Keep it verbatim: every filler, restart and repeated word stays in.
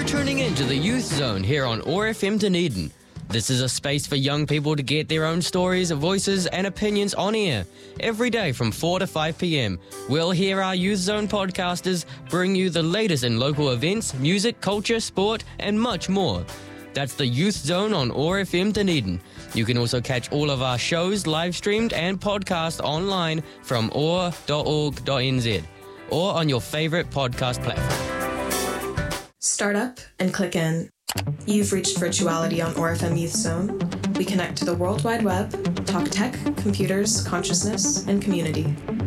tuning in to the Youth Zone here on O R F M Dunedin. This is a space for young people to get their own stories, voices and opinions on air. Every day from four to five p.m, we'll hear our Youth Zone podcasters bring you the latest in local events, music, culture, sport and much more. That's the Youth Zone on O R F M Dunedin. You can also catch all of our shows live streamed and podcast online from o r dot org dot n z or on your favourite podcast platform. Start up and click in. You've reached Virtuality on O R F M Youth Zone. We connect to the World Wide Web, talk tech, computers, consciousness, and community.